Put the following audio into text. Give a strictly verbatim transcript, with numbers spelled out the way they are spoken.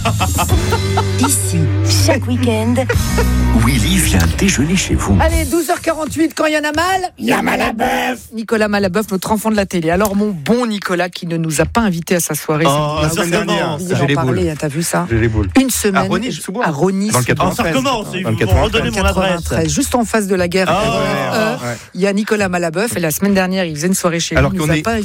Ici, chaque week-end, Willy vient déjeuner chez vous. Allez, douze heures quarante-huit, quand il y en a mal, il y a Malabeuf. Nicolas Malabeuf, notre enfant de la télé. Alors, mon bon Nicolas, qui ne nous a pas invités à sa soirée. Oh, la semaine dernière. Il J'ai en les parlait, boules. hein, t'as vu ça? J'ai les boules. Une semaine. À Rosny-sous-Bois. À Rosny. Dans le sous-Bois. quatre-vingt-treize. Ça recommence, Dans ils le vont quatre-vingt-treize. redonner mon adresse. quatre-vingt-treize, juste en face de la guerre. Ah, Euh, ouais. Il y a Nicolas Malabeuf, et la semaine dernière, il faisait une soirée chez Alors lui. Il qu'on nous a est pas